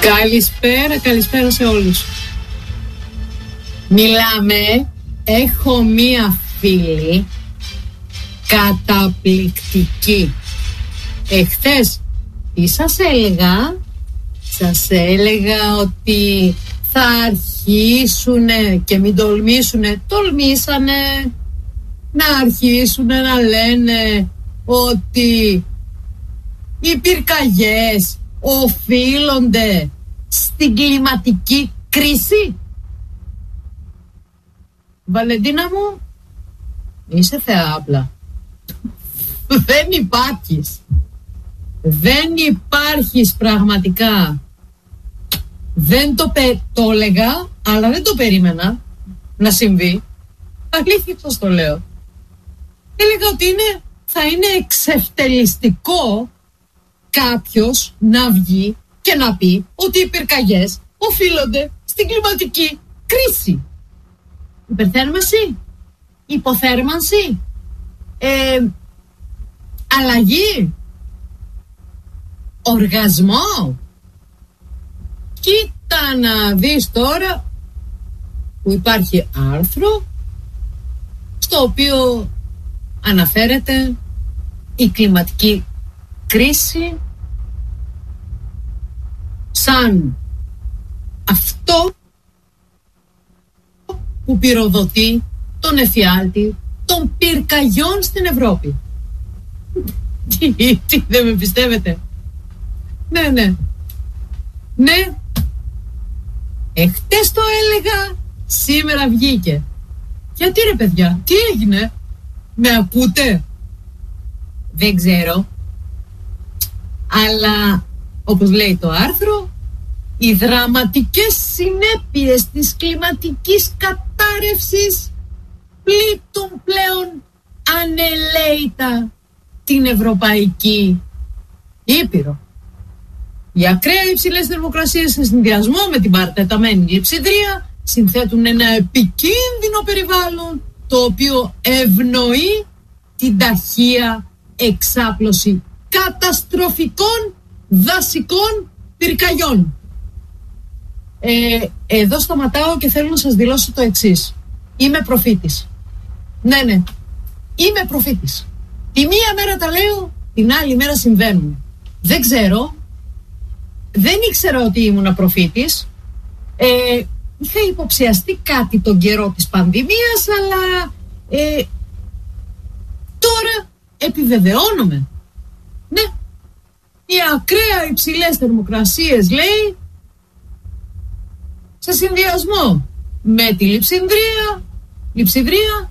Καλησπέρα σε όλους. Μιλάμε, έχω μία φίλη καταπληκτική. Εχθές τι σας έλεγα? Σας έλεγα ότι θα αρχίσουνε και μην τολμήσουνε. Τολμήσανε να αρχίσουνε να λένε ότι οι πυρκαγιές οφείλονται στην κλιματική κρίση. Βαλεντίνα μου, είσαι θεάπλα. Δεν υπάρχεις. Δεν υπάρχεις πραγματικά. Δεν το έλεγα, αλλά δεν το περίμενα να συμβεί. Αλήθεια σας το λέω. Έλεγα ότι θα είναι εξευτελιστικό κάποιος να βγει και να πει ότι οι πυρκαγιές οφείλονται στην κλιματική κρίση. Υπερθέρμανση, υποθέρμανση, αλλαγή, οργασμό. Κοίτα να δεις τώρα που υπάρχει άρθρο στο οποίο αναφέρεται η κλιματική κρίση σαν αυτό που πυροδοτεί τον εφιάλτη των πυρκαγιών στην Ευρώπη. Τι δεν με πιστεύετε? Ναι. Εχθές το έλεγα, σήμερα βγήκε. Γιατί ρε παιδιά, τι έγινε? Με ακούτε? Δεν ξέρω. Αλλά όπως λέει το άρθρο, οι δραματικές συνέπειες της κλιματικής κατάρρευσης πλήττουν πλέον ανελαίητα την Ευρωπαϊκή Ήπειρο. Οι ακραία υψηλές θερμοκρασίες σε συνδυασμό με την παρατεταμένη λειψιδρία συνθέτουν ένα επικίνδυνο περιβάλλον το οποίο ευνοεί την ταχεία εξάπλωση καταστροφικών δασικών πυρκαγιών. Εδώ σταματάω και θέλω να σας δηλώσω το εξής. Είμαι προφήτης. Ναι, είμαι προφήτης. Τη μία μέρα τα λέω, την άλλη μέρα συμβαίνουν. Δεν ξέρω. Δεν ήξερα ότι ήμουν προφήτης. Είχα υποψιαστεί κάτι τον καιρό της πανδημίας, αλλά τώρα επιβεβαιώνομαι. Ναι. Οι ακραία υψηλές θερμοκρασίες, λέει, σε συνδυασμό με τη λειψιδρία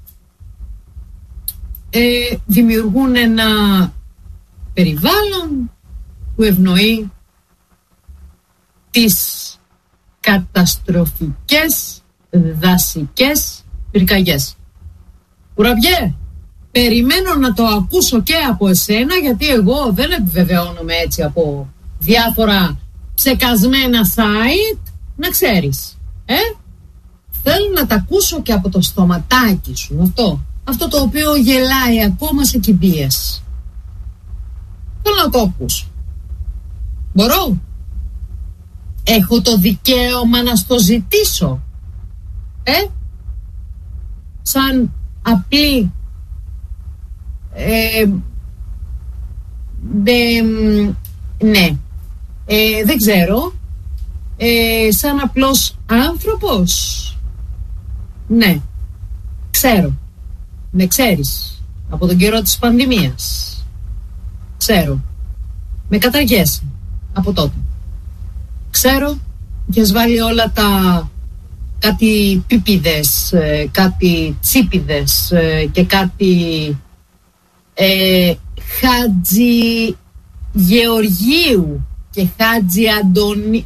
δημιουργούν ένα περιβάλλον που ευνοεί τις καταστροφικές δασικές πυρκαγιές. Κουραμπιέ, περιμένω να το ακούσω και από εσένα, γιατί εγώ δεν επιβεβαιώνομαι έτσι από διάφορα ψεκασμένα site, να ξέρεις. Θέλω να τα ακούσω και από το στοματάκι σου, αυτό το οποίο γελάει ακόμα σε κηδείες. Θέλω να το ακούσω. Μπορώ? Έχω το δικαίωμα να στο ζητήσω. Σαν απλή δεν ξέρω, σαν απλός άνθρωπος. Ναι, ξέρω. Με ξέρεις από τον καιρό της πανδημίας. Ξέρω. Με καταργέσαι από τότε. Ξέρω και has βάλει όλα τα κάτι πίπιδες, κάτι τσίπιδες και κάτι Χάτζη Γεωργίου και Χάτζη Αντωνίου.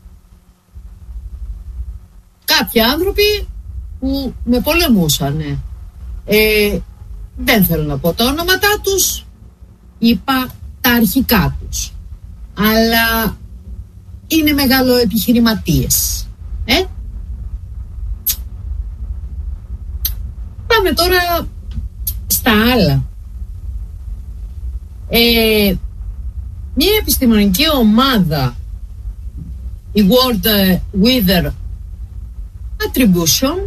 Κάποιοι άνθρωποι που με πολεμούσανε. Δεν θέλω να πω τα ονόματά τους, είπα τα αρχικά τους, αλλά είναι μεγάλο επιχειρηματίες. Πάμε τώρα στα άλλα. Μια επιστημονική ομάδα η World Weather Attribution,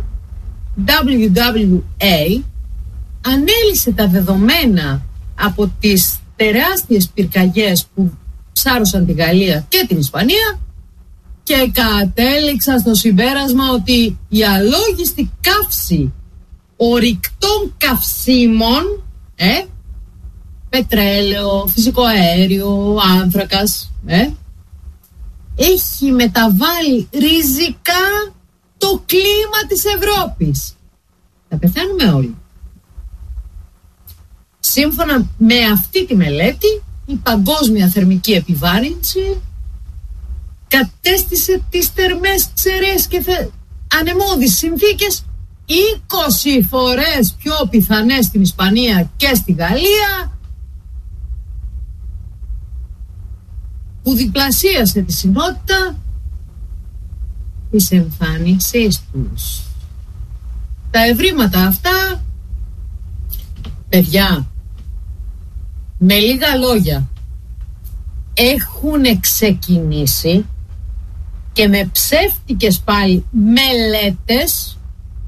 WWA, ανέλυσε τα δεδομένα από τις τεράστιες πυρκαγιές που ψάρωσαν τη Γαλλία και την Ισπανία και κατέληξα στο συμπέρασμα ότι η αλόγιστη καύση ορυκτών καυσίμων, πετρέλαιο, φυσικό αέριο, άνθρακας, έχει μεταβάλει ριζικά το κλίμα της Ευρώπης. Θα πεθαίνουμε όλοι. Σύμφωνα με αυτή τη μελέτη, η παγκόσμια θερμική επιβάρυνση κατέστησε τις θερμές, ξερές και ανεμώδεις συνθήκες 20 φορές πιο πιθανές στην Ισπανία και στη Γαλλία, που διπλασίασε τη συχνότητα της εμφάνισής τους. Τα ευρήματα αυτά, παιδιά, με λίγα λόγια, έχουν ξεκινήσει και με ψεύτικες πάλι μελέτες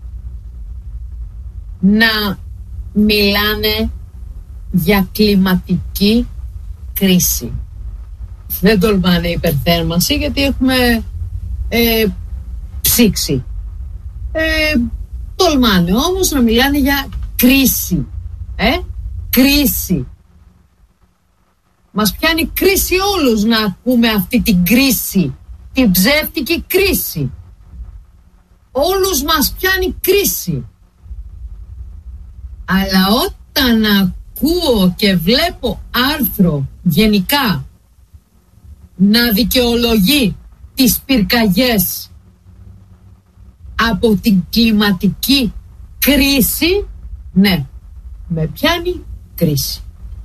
να μιλάνε για κλιματική κρίση. Δεν τολμάνε υπερθέρμανση γιατί έχουμε ψήξη. Τολμάνε όμως να μιλάνε για κρίση. Κρίση. Μας πιάνει κρίση όλους να ακούμε αυτή την κρίση, την ψεύτικη κρίση. Όλους μας πιάνει κρίση. Αλλά όταν ακούω και βλέπω άρθρο γενικά να δικαιολογεί τις πυρκαγιές από την κλιματική κρίση, ναι, με πιάνει κρίση.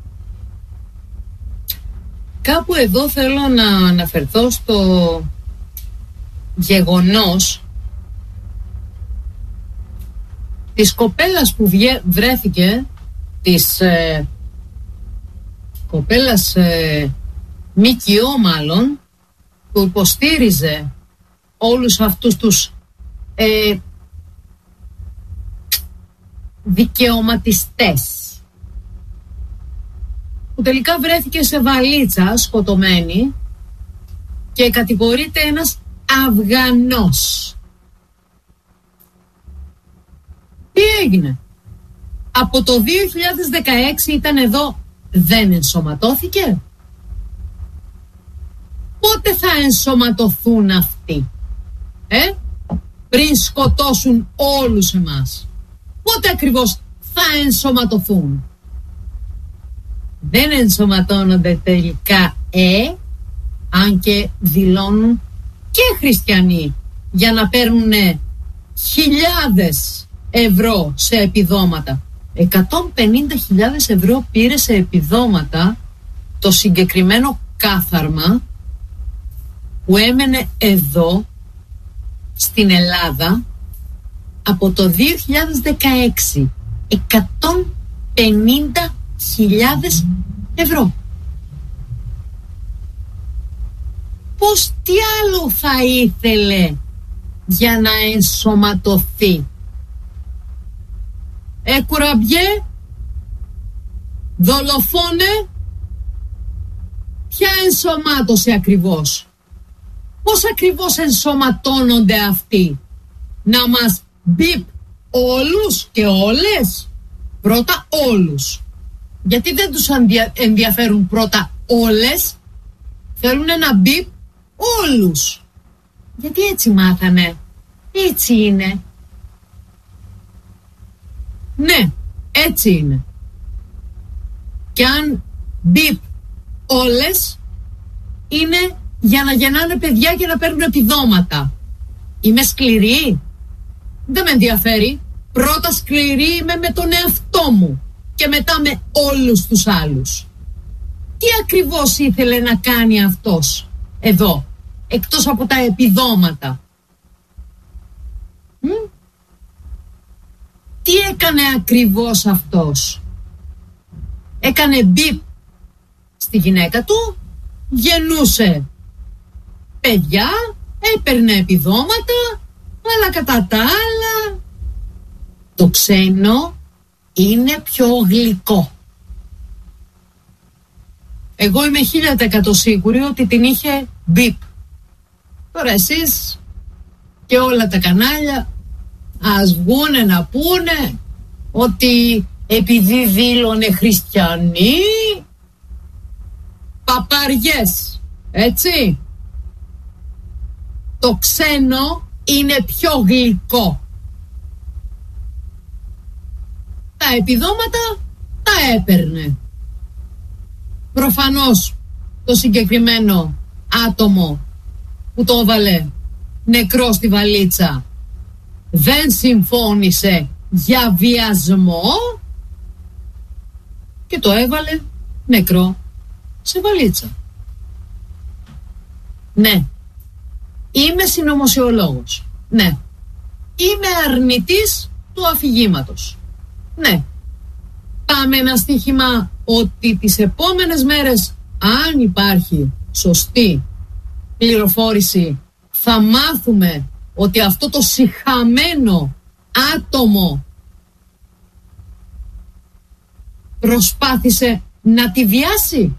Κάπου εδώ θέλω να αναφερθώ στο γεγονός της κοπέλας που βρέθηκε, της κοπέλας ΜΚΟ μάλλον, που υποστήριζε όλους αυτούς τους δικαιωματιστές, που τελικά βρέθηκε σε βαλίτσα σκοτωμένη και κατηγορείται ένας Αφγανός. Τι έγινε? Από το 2016 ήταν εδώ, δεν ενσωματώθηκε? Πότε θα ενσωματωθούν αυτοί, πριν σκοτώσουν όλους εμάς? Πότε ακριβώς θα ενσωματωθούν? Δεν ενσωματώνονται τελικά, αν και δηλώνουν και χριστιανοί, για να παίρνουν χιλιάδες ευρώ σε επιδόματα. 150.000 ευρώ πήρε σε επιδόματα το συγκεκριμένο κάθαρμα που έμενε εδώ στην Ελλάδα από το 2016. 150.000 ευρώ. Πώς, τι άλλο θα ήθελε για να ενσωματωθεί? Κουραμπιέ, δολοφόνε, ποια ενσωμάτωση ακριβώς? Πώς ακριβώς ενσωματώνονται αυτοί? Να μας μπιπ όλους και όλες? Πρώτα όλους. Γιατί δεν τους ενδιαφέρουν πρώτα όλες? Θέλουν να μπιπ όλους. Γιατί έτσι μάθανε. Έτσι είναι. Ναι, έτσι είναι. Και αν μπιπ όλες, είναι για να γεννάνε παιδιά και να παίρνουν επιδόματα. Είμαι σκληρή? Δεν με ενδιαφέρει. Πρώτα σκληρή είμαι με τον εαυτό μου και μετά με όλους τους άλλους. Τι ακριβώς ήθελε να κάνει αυτός εδώ, εκτός από τα επιδόματα? Τι έκανε ακριβώς αυτός? Έκανε μπιπ στη γυναίκα του, γεννούσε παιδιά έπαιρνε επιδόματα, αλλά κατά τα άλλα το ξένο είναι πιο γλυκό. Εγώ είμαι 1000% σίγουρη ότι την είχε μπιπ. Τώρα εσείς και όλα τα κανάλια ας βγούνε να πούνε ότι επειδή δήλωνε χριστιανοί, παπαριές, έτσι. Το ξένο είναι πιο γλυκό. Τα επιδόματα τα έπαιρνε. Προφανώς το συγκεκριμένο άτομο που το έβαλε νεκρό στη βαλίτσα δεν συμφώνησε για βιασμό και το έβαλε νεκρό σε βαλίτσα. Ναι, είμαι συνωμοσιολόγος. Ναι, είμαι αρνητής του αφηγήματος. Ναι, πάμε ένα στοίχημα ότι τις επόμενες μέρες, αν υπάρχει σωστή πληροφόρηση, θα μάθουμε ότι αυτό το σιχαμένο άτομο προσπάθησε να τη βιάσει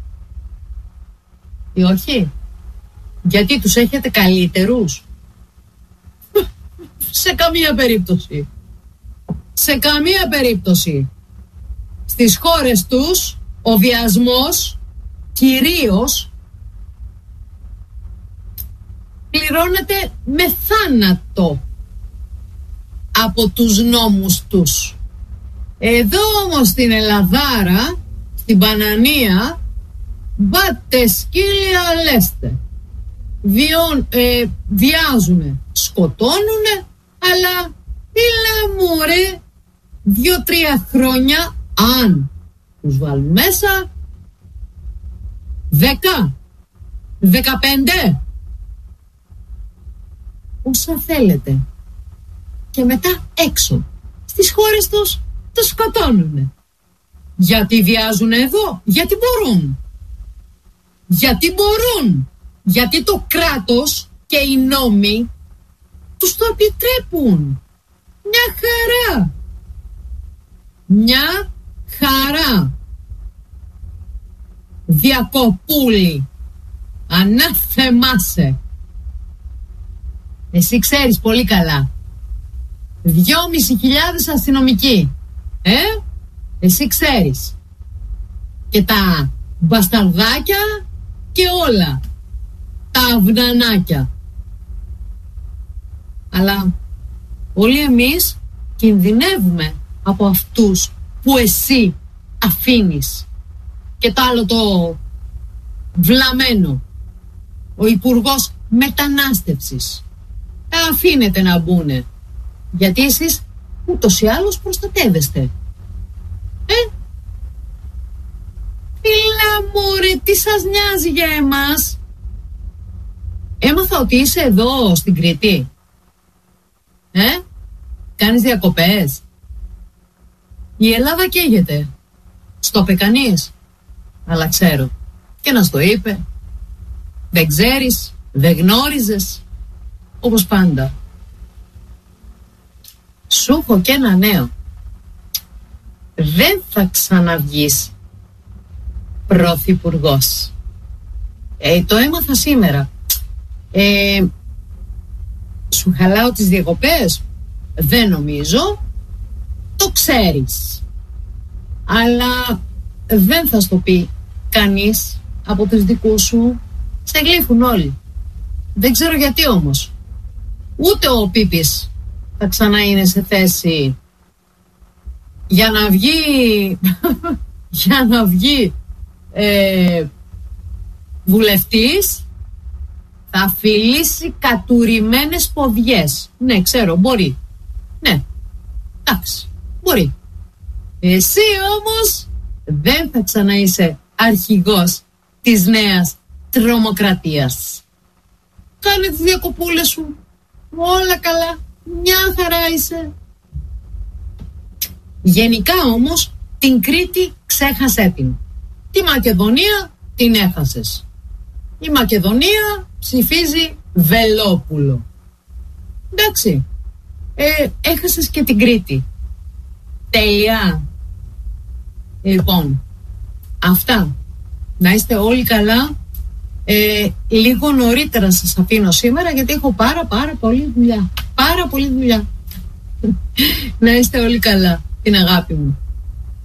ή όχι. Γιατί τους έχετε καλύτερους? Σε καμία περίπτωση. Σε καμία περίπτωση. Στις χώρες τους ο βιασμός κυρίως πληρώνεται με θάνατο από τους νόμους τους. Εδώ όμως στην Ελλαδάρα, στην Πανανία, μπάτε σκύλια λέστε. Βιάζουνε, σκοτώνουνε, αλλά έλα μωρέ, 2-3 χρόνια, αν τους βάλουν μέσα, 10, 15, όσα θέλετε. Και μετά έξω, στις χώρες τους, τους σκοτώνουνε. Γιατί βιάζουν εδώ? Γιατί μπορούν. Γιατί μπορούν. Γιατί το κράτος και οι νόμοι τους το επιτρέπουν. Μια χαρά. Μια χαρά. Διακοπούλη, ανάθεμάσαι. Εσύ ξέρεις πολύ καλά. 2.500 αστυνομικοί. Εσύ ξέρεις. Και τα μπασταρδάκια και όλα. Τα αυνανάκια. Αλλά όλοι εμείς κινδυνεύουμε από αυτούς που εσύ αφήνεις. Και το άλλο το βλαμένο, ο Υπουργός Μετανάστευσης, τα αφήνετε να μπουνε. Γιατί εσείς ούτως ή άλλως προστατεύεστε. Φίλα μου ρε, τι σας νοιάζει για εμάς? Έμαθα ότι είσαι εδώ στην Κρήτη. Κάνεις διακοπές? Η Ελλάδα καίγεται. Στο είπε κανείς? Αλλά ξέρω. Και να στο είπε. Δεν ξέρεις, δεν γνώριζες. Όπως πάντα. Σου έχω και ένα νέο. Δεν θα ξαναβγείς πρωθυπουργός. Το έμαθα σήμερα. Σου χαλάω τις διακοπές? Δεν νομίζω. Το ξέρεις. Αλλά δεν θα στο πει κανείς από τους δικούς σου. Σε γλύφουν όλοι. Δεν ξέρω γιατί όμως. Ούτε ο Πίπης θα ξανά είναι σε θέση για να βγει για να βγει βουλευτής. Θα φιλήσει κατουρημένες ποδιές. Ναι, ξέρω, μπορεί. Ναι, εντάξει, μπορεί. Εσύ όμως δεν θα ξανά είσαι αρχηγός της νέας τρομοκρατίας. Κάνε τις διακοπούλες σου. Όλα καλά. Μια χαρά είσαι. Γενικά όμως την Κρήτη ξέχασέ την. Τη Μακεδονία την έχασες. Η Μακεδονία ψηφίζει Βελόπουλο. Εντάξει. Έχασες και την Κρήτη. Τέλεια. Λοιπόν, αυτά. Να είστε όλοι καλά. Λίγο νωρίτερα σας αφήνω σήμερα, γιατί έχω πάρα πολύ δουλειά. Πάρα πολύ δουλειά. Να είστε όλοι καλά. Την αγάπη μου.